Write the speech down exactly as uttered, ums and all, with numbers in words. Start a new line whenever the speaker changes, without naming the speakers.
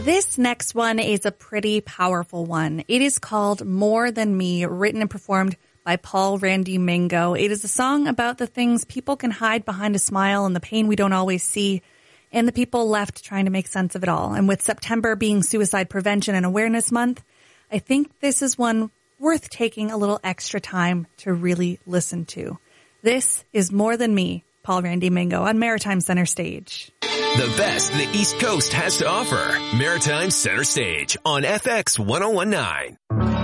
This next one is a pretty powerful one. It is called More Than Me, written and performed by Paul Randy Mingo. It is a song about the things people can hide behind a smile and the pain we don't always see, and the people left trying to make sense of it all. And with September being Suicide Prevention and Awareness Month, I think this is one worth taking a little extra time to really listen to. This is More Than Me, Paul Randy Mingo on Maritime Center Stage.
The best the East Coast has to offer. Maritime Center Stage on F X one oh one nine.